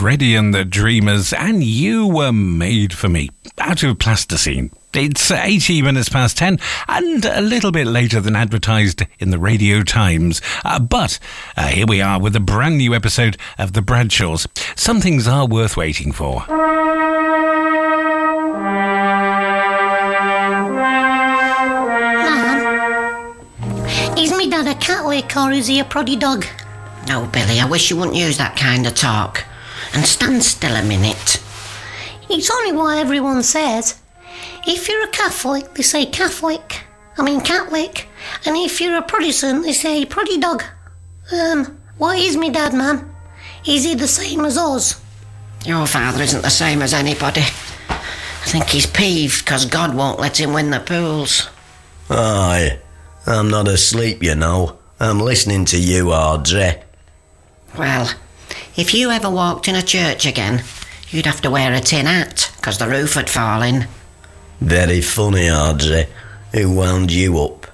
Freddie and the Dreamers, and You Were Made For Me, out of Plasticine. It's 18 minutes past 10 and a little bit later than advertised in the Radio Times. But here we are with a brand new episode of The Bradshaws. Some things are worth waiting for. Mum, is me dad a Catholic or is he a proddy dog? No, Billy, I wish you wouldn't use that kind of talk. And stand still a minute. It's only what everyone says. If you're a Catholic, they say Catholic. Catholic. And if you're a Protestant, they say proddy dog. What is me dad, Mum? Is he the same as us? Your father isn't the same as anybody. I think he's peeved because God won't let him win the pools. Aye, I'm not asleep, you know. I'm listening to you, Audrey. Well, if you ever walked in a church again, you'd have to wear a tin hat because the roof had fallen. Very funny, Audrey. Who wound you up?